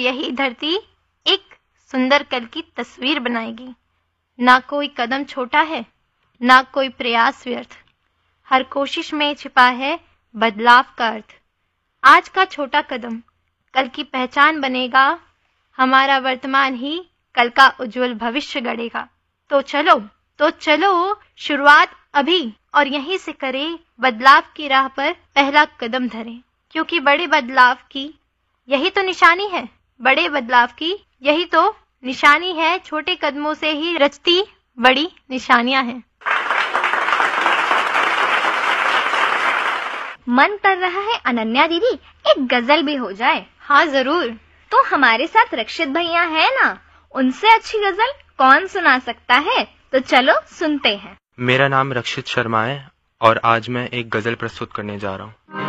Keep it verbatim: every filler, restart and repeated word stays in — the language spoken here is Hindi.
यही धरती एक सुंदर कल की तस्वीर बनाएगी। ना कोई कदम छोटा है, ना कोई प्रयास व्यर्थ, हर कोशिश में छिपा है बदलाव का अर्थ। आज का छोटा कदम कल की पहचान बनेगा, हमारा वर्तमान ही कल का उज्जवल भविष्य गढ़ेगा। तो चलो तो चलो शुरुआत अभी, और यहीं से करें बदलाव की राह पर पहला कदम धरें, क्योंकि बड़े बदलाव की यही तो निशानी है, बड़े बदलाव की यही तो निशानी है, छोटे कदमों से ही रचती बड़ी निशानियां हैं। मन कर रहा है अनन्या दीदी एक गजल भी हो जाए। हाँ जरूर। तो हमारे साथ रक्षित भैया है ना, उनसे अच्छी गजल कौन सुना सकता है, तो चलो सुनते हैं। मेरा नाम रक्षित शर्मा है और आज मैं एक गजल प्रस्तुत करने जा रहा हूँ।